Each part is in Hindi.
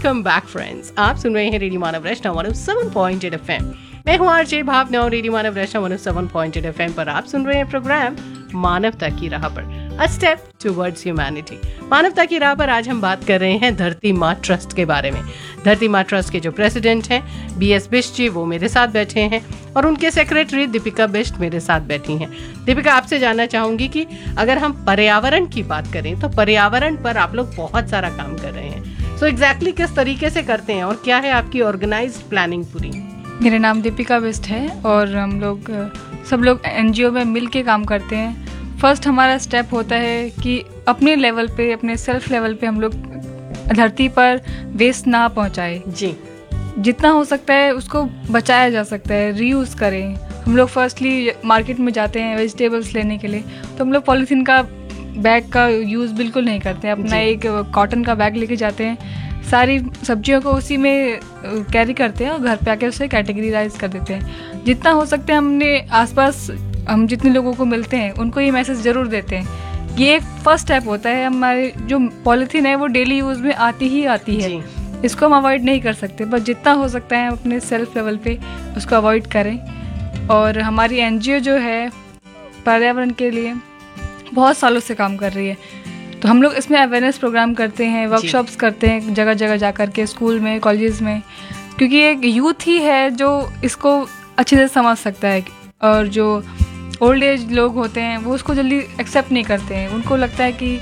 Welcome back friends. आप सुन रहे हैं रेडियो मानव वैष्णव 107.8 एफएम। मैं हूं आरजे भावना और रेडियो मानव वैष्णव 107.8 एफएम पर आप सुन रहे हैं प्रोग्राम मानवता की राह पर, अ स्टेप टुवर्ड्स ह्यूमैनिटी। मानवता की राह पर आज हम बात कर रहे हैं धरती माँ ट्रस्ट के बारे में। धरती माँ ट्रस्ट के जो प्रेसिडेंट हैं BS बिष्ट जी, वो मेरे साथ बैठे हैं और उनके सेक्रेटरी दीपिका बिष्ट मेरे साथ बैठी हैं। दीपिका, आपसे जानना चाहूंगी कि अगर हम पर्यावरण की बात करें तो पर्यावरण पर आप लोग बहुत सारा काम कर रहे हैं। सो एग्जैक्टली किस तरीके से करते हैं और क्या है आपकी ऑर्गेनाइज्ड प्लानिंग पूरी? मेरा नाम दीपिका बिष्ट है और हम लोग सब लोग NGO में मिल के काम करते हैं। फर्स्ट हमारा स्टेप होता है कि अपने लेवल पे, अपने सेल्फ लेवल पे हम लोग धरती पर वेस्ट ना पहुंचाए। जी, जितना हो सकता है उसको बचाया जा सकता है, रीयूज़ करें। हम लोग फर्स्टली मार्केट में जाते हैं वेजिटेबल्स लेने के लिए, तो हम लोग पॉलीथीन का बैग का यूज़ बिल्कुल नहीं करते हैं। अपना एक कॉटन का बैग लेके जाते हैं, सारी सब्जियों को उसी में कैरी करते हैं और घर पे आके उसे कैटेगराइज कर देते हैं। जितना हो सकता है हमने आसपास हम जितने लोगों को मिलते हैं उनको ये मैसेज ज़रूर देते हैं। ये एक फर्स्ट स्टेप होता है। हमारे जो पॉलीथीन है वो डेली यूज़ में आती ही आती है, इसको हम अवॉइड नहीं कर सकते, बस जितना हो सकता है अपने सेल्फ लेवल पे उसको अवॉइड करें। और हमारी NGO जो है पर्यावरण के लिए बहुत सालों से काम कर रही है, तो हम लोग इसमें अवेयरनेस प्रोग्राम करते हैं, वर्कशॉप्स करते हैं जगह जगह जा कर के, स्कूल में, कॉलेजेस में, क्योंकि एक यूथ ही है जो इसको अच्छे से समझ सकता है। और जो ओल्ड एज लोग होते हैं वो उसको जल्दी एक्सेप्ट नहीं करते हैं। उनको लगता है कि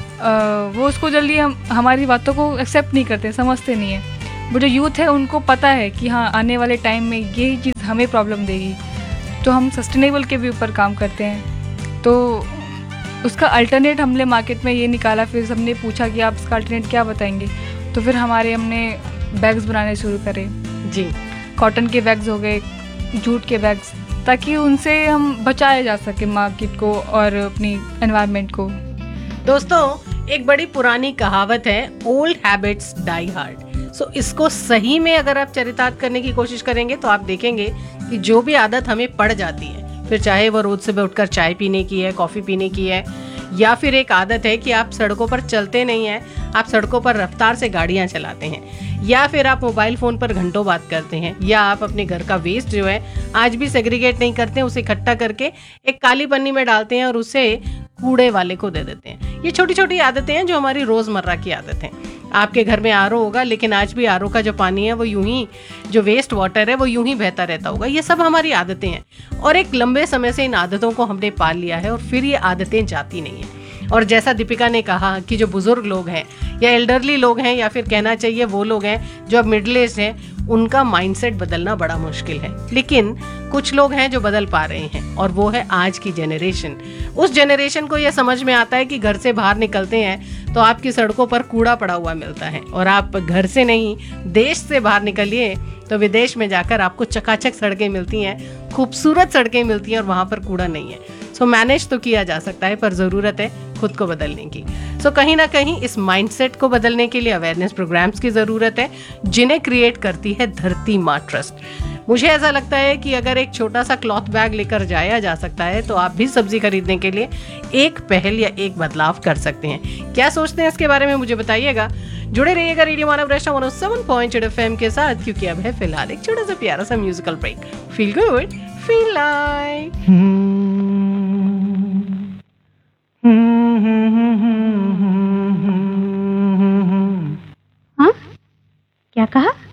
वो उसको जल्दी हमारी बातों को एक्सेप्ट नहीं करते, समझते नहीं है। वो जो यूथ है उनको पता है कि हाँ, आने वाले टाइम में यही चीज़ हमें प्रॉब्लम देगी। तो हम सस्टेनेबल के भी ऊपर काम करते हैं। तो उसका अल्टरनेट हमने मार्केट में ये निकाला, फिर सबने पूछा कि आप इसका अल्टरनेट क्या बताएंगे, तो फिर हमने बैग्स बनाने शुरू करे। जी, कॉटन के बैग्स हो गए, जूट के बैग्स, ताकि उनसे हम बचाया जा सके मार्केट को और अपनी एनवायरनमेंट को। दोस्तों, एक बड़ी पुरानी कहावत है, ओल्ड हैबिट्स डाई हार्ड। सो इसको सही में अगर आप चरितार्थ करने की कोशिश करेंगे तो आप देखेंगे कि जो भी आदत हमें पड़ जाती है, फिर चाहे वो रोज सुबह उठकर चाय पीने की है, कॉफ़ी पीने की है, या फिर एक आदत है कि आप सड़कों पर चलते नहीं हैं, आप सड़कों पर रफ्तार से गाड़ियां चलाते हैं, या फिर आप मोबाइल फ़ोन पर घंटों बात करते हैं, या आप अपने घर का वेस्ट जो है आज भी सेग्रीगेट नहीं करते हैं, उसे इकट्ठा करके एक काली पन्नी में डालते हैं और उसे कूड़े वाले को दे देते हैं। ये छोटी छोटी आदतें हैं जो हमारी रोज़मर्रा की आदत हैं। आपके घर में RO होगा, लेकिन आज भी RO का जो पानी है वो यूं ही, जो वेस्ट वाटर है वो यूं ही बहता रहता होगा। ये सब हमारी आदतें हैं और एक लंबे समय से इन आदतों को हमने पाल लिया है और फिर ये आदतें जाती नहीं हैं। और जैसा दीपिका ने कहा कि जो बुजुर्ग लोग हैं या एल्डरली लोग हैं, या फिर कहना चाहिए वो लोग हैं जो अब मिडिल एज हैं, उनका माइंडसेट बदलना बड़ा मुश्किल है। लेकिन कुछ लोग हैं जो बदल पा रहे हैं और वो है आज की जनरेशन। उस जनरेशन को यह समझ में आता है कि घर से बाहर निकलते हैं तो आपकी सड़कों पर कूड़ा पड़ा हुआ मिलता है, और आप घर से नहीं देश से बाहर निकलिए तो विदेश में जाकर आपको चकाचक सड़कें मिलती हैं, खूबसूरत सड़कें मिलती हैं और वहाँ पर कूड़ा नहीं है। सो मैनेज तो किया जा सकता है, पर ज़रूरत है खुद को बदलने की। सो कहीं ना कहीं इस माइंडसेट को बदलने के लिए अवेयरनेस प्रोग्राम्स की ज़रूरत है, जिन्हें क्रिएट करती है धरती माँ ट्रस्ट। मुझे ऐसा लगता है कि अगर एक छोटा सा क्लॉथ बैग लेकर जाया जा सकता है तो आप भी सब्जी खरीदने के लिए एक पहल या एक बदलाव कर सकते हैं। क्या सोचते हैं इसके बारे में मुझे बताइएगा। जुड़े रहिएगा रेडियो मानव वैष्णव 107.8 FM के साथ, क्योंकि अब है फिलहाल एक छोटा सा प्यारा सा musical break. Feel good, feel like. हाँ, क्या कहा?